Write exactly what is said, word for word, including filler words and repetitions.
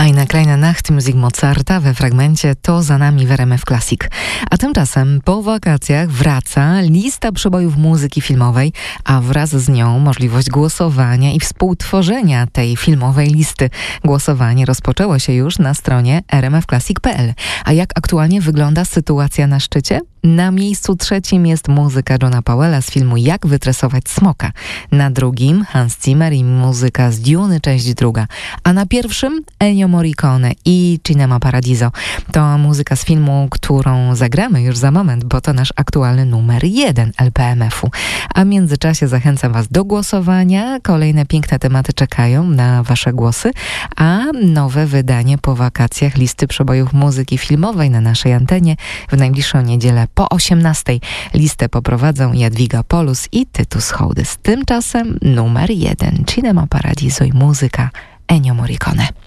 Eine kleine Nacht Musik Mozarta we fragmencie To za nami w R M F Classic. A tymczasem po wakacjach wraca lista przebojów muzyki filmowej, a wraz z nią możliwość głosowania i współtworzenia tej filmowej listy. Głosowanie rozpoczęło się już na stronie r m f classic kropka p l. A jak aktualnie wygląda sytuacja na szczycie? Na miejscu trzecim jest muzyka Johna Powella z filmu Jak wytresować smoka. Na drugim Hans Zimmer i muzyka z Dune, część druga. A na pierwszym Ennio Morricone i Cinema Paradiso. To muzyka z filmu, którą zagramy już za moment, bo to nasz aktualny numer jeden L P M F u. A w międzyczasie zachęcam Was do głosowania. Kolejne piękne tematy czekają na Wasze głosy, a nowe wydanie po wakacjach listy przebojów muzyki filmowej na naszej antenie w najbliższą niedzielę po osiemnastej. Listę poprowadzą Jadwiga Polus i Tytus Hołdys. Tymczasem numer jeden Cinema Paradiso i muzyka Ennio Morricone.